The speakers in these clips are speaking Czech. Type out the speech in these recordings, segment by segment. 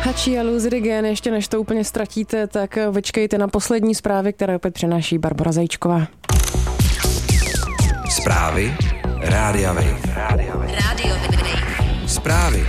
Hachi a Loser Again, ještě než to úplně ztratíte, tak vyčkejte na poslední zprávy, které opět přináší Barbora Zajíčková. Zprávy Rádia Wave. Zprávy.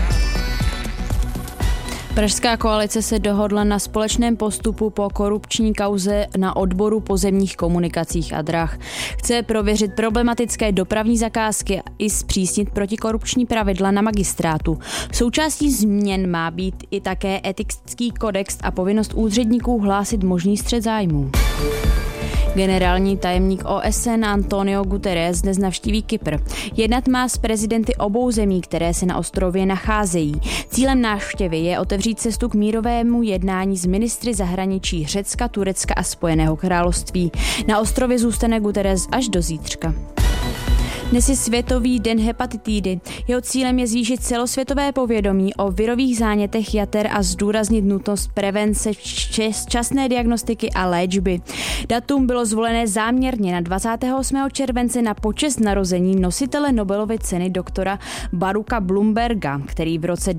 Pražská koalice se dohodla na společném postupu po korupční kauze na odboru pozemních komunikacích a drah. Chce prověřit problematické dopravní zakázky i zpřísnit protikorupční pravidla na magistrátu. Součástí změn má být i také etický kodex a povinnost úředníků hlásit možný střet zájmů. Generální tajemník OSN Antonio Guterres dnes navštíví Kypr. Jednat má s prezidenty obou zemí, které se na ostrově nacházejí. Cílem návštěvy je otevřít cestu k mírovému jednání s ministry zahraničí Řecka, Turecka a Spojeného království. Na ostrově zůstane Guterres až do zítřka. Dnes je Světový den hepatitidy. Jeho cílem je zvýšit celosvětové povědomí o virových zánětech jater a zdůraznit nutnost prevence, včasné diagnostiky a léčby. Datum bylo zvolené záměrně na 28. července na počest narození nositele Nobelovy ceny doktora Barucha Blumberga, který v roce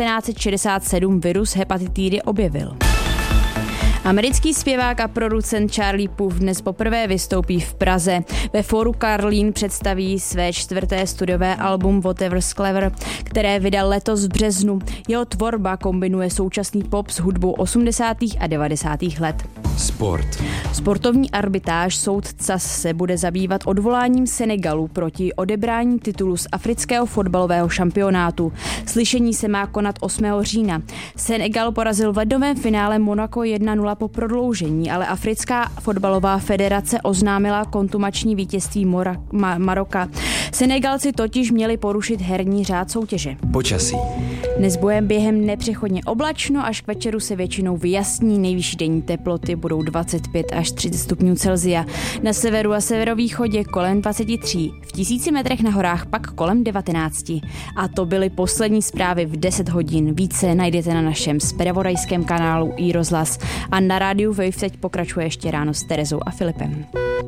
1967 virus hepatitidy objevil. Americký zpěvák a producent Charlie Puth dnes poprvé vystoupí v Praze. Ve fóru Karlín představí své 4. studiové album Whatever's Clever, které vydal letos v březnu. Jeho tvorba kombinuje současný pop s hudbou 80. a 90. let. Sport. Sportovní arbitráž soud CAS se bude zabývat odvoláním Senegalu proti odebrání titulu z afrického fotbalového šampionátu. Slyšení se má konat 8. října. Senegal porazil v lednovém finále Monako 1-0 po prodloužení, ale Africká fotbalová federace oznámila kontumační vítězství Maroka. Senegalci totiž měli porušit herní řád soutěže. Počasí. Dnes bude během nepřechodně oblačno, až k večeru se většinou vyjasní, nejvyšší denní teploty budou 25 až 30 stupňů Celsia. Na severu a severovýchodě kolem 23, v 1000 metrech na horách pak kolem 19. A to byly poslední zprávy v 10 hodin. Více najdete na našem zpravodajském kanálu iRozhlas a na rádiu Wave teď pokračuje ještě ráno s Terezou a Filipem.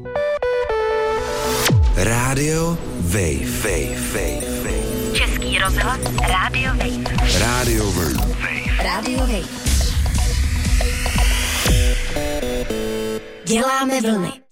Rádio Wave. Český rozhlas Rádio Wave. Rádio Wave. Rádio Wave. Děláme vlny.